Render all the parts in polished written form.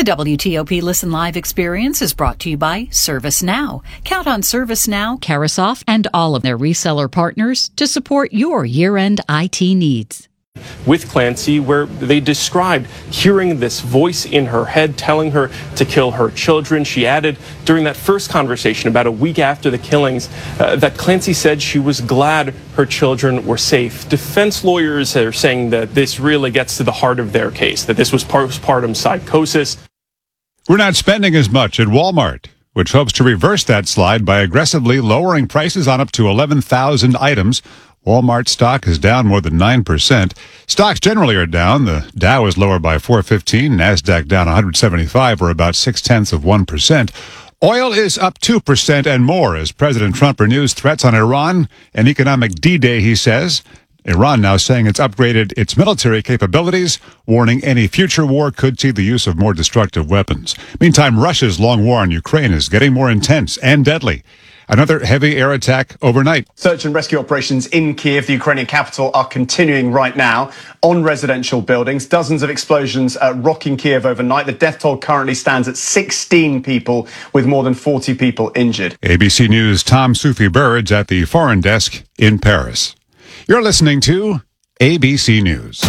The WTOP Listen Live experience is brought to you by ServiceNow. Count on ServiceNow, Carasoft, and all of their reseller partners to support your year-end IT needs. With Clancy, where they described hearing this voice in her head telling her to kill her children. She added during that first conversation about a week after the killings that Clancy said she was glad her children were safe. Defense lawyers are saying that this really gets to the heart of their case, that this was postpartum psychosis. We're not spending as much at Walmart, which hopes to reverse that slide by aggressively lowering prices on up to 11,000 items. Walmart stock is down more than 9%. Stocks generally are down. The Dow is lower by 415, NASDAQ down 175, or about 0.6%. Oil is up 2% and more as President Trump renews threats on Iran. An economic D-Day, he says. Iran now saying it's upgraded its military capabilities, warning any future war could see the use of more destructive weapons. Meantime, Russia's long war on Ukraine is getting more intense and deadly. Another heavy air attack overnight. Search and rescue operations in Kiev, the Ukrainian capital, are continuing right now on residential buildings. Dozens of explosions rocking Kiev overnight. The death toll currently stands at 16 people, with more than 40 people injured. ABC News' Tom Soufi-Birds at the foreign desk in Paris. You're listening to ABC News.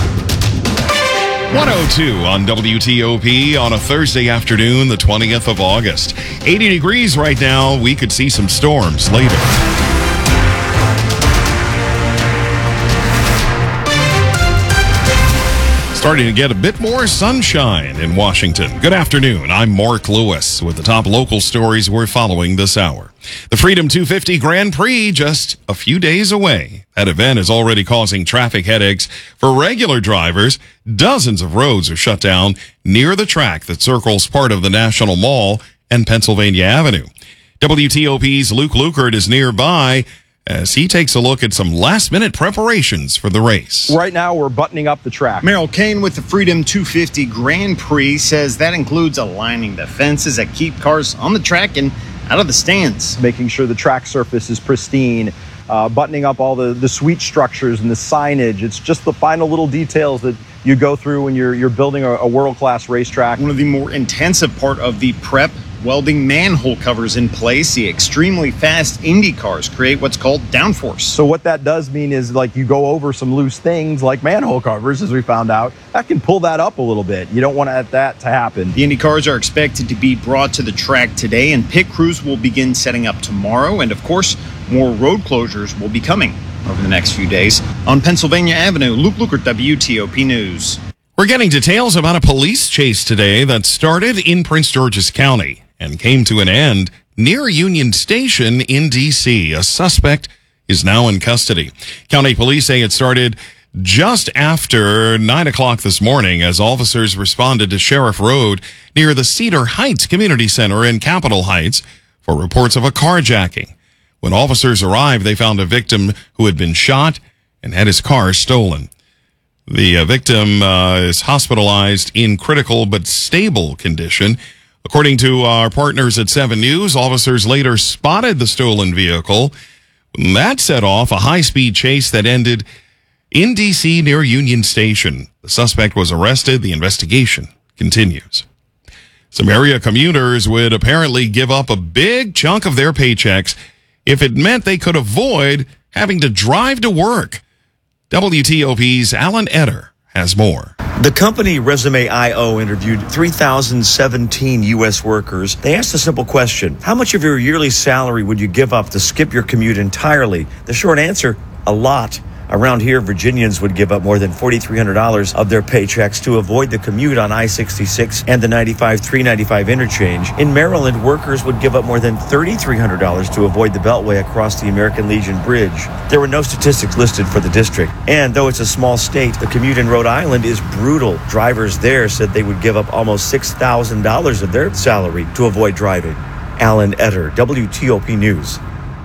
102 on WTOP on a Thursday afternoon, the 20th of August. 80 degrees right now. We could see some storms later. Starting to get a bit more sunshine in Washington. Good afternoon. I'm Mark Lewis with the top local stories we're following this hour. The Freedom 250 Grand Prix just a few days away. That event is already causing traffic headaches for regular drivers. Dozens of roads are shut down near the track that circles part of the National Mall and Pennsylvania Avenue. WTOP's Luke Lukert is nearby as he takes a look at some last-minute preparations for the race. Right now, we're buttoning up the track. Merrill Kane with the Freedom 250 Grand Prix says that includes aligning the fences that keep cars on the track and out of the stands. Making sure the track surface is pristine, buttoning up all the sweet structures and the signage. It's just the final little details that you go through when you're building a world-class racetrack. One of the more intensive part of the prep, welding manhole covers in place. The extremely fast Indy cars create what's called downforce. So what that does mean is, like, you go over some loose things like manhole covers, as we found out, that can pull that up a little bit. You don't want that to happen. The Indy cars are expected to be brought to the track today, and pit crews will begin setting up tomorrow. And of course, more road closures will be coming over the next few days. On Pennsylvania Avenue, Luke Lukert, WTOP News. We're getting details about a police chase today that started in Prince George's County and came to an end near Union Station in D.C. A suspect is now in custody. County police say it started just after 9 o'clock this morning as officers responded to Sheriff Road near the Cedar Heights Community Center in Capitol Heights for reports of a carjacking. When officers arrived, they found a victim who had been shot and had his car stolen. The victim is hospitalized in critical but stable condition. According to our partners at 7 News, officers later spotted the stolen vehicle. That set off a high-speed chase that ended in D.C. near Union Station. The suspect was arrested. The investigation continues. Some area commuters would apparently give up a big chunk of their paychecks if it meant they could avoid having to drive to work. WTOP's Alan Etter has more. The company Resume.io interviewed 3,017 U.S. workers. They asked a simple question: how much of your yearly salary would you give up to skip your commute entirely? The short answer: a lot. Around here, Virginians would give up more than $4,300 of their paychecks to avoid the commute on I-66 and the 95-395 interchange. In Maryland, workers would give up more than $3,300 to avoid the Beltway across the American Legion Bridge. There were no statistics listed for the district. And though it's a small state, the commute in Rhode Island is brutal. Drivers there said they would give up almost $6,000 of their salary to avoid driving. Alan Etter, WTOP News.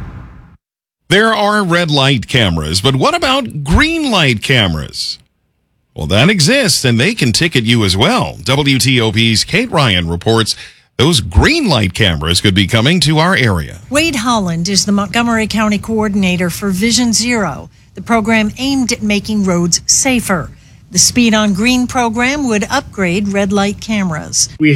There are red light cameras, but what about green light cameras? Well, that exists, and they can ticket you as well. WTOP's Kate Ryan reports those green light cameras could be coming to our area. Wade Holland is the Montgomery County coordinator for Vision Zero, the program aimed at making roads safer. The Speed on Green program would upgrade red light cameras.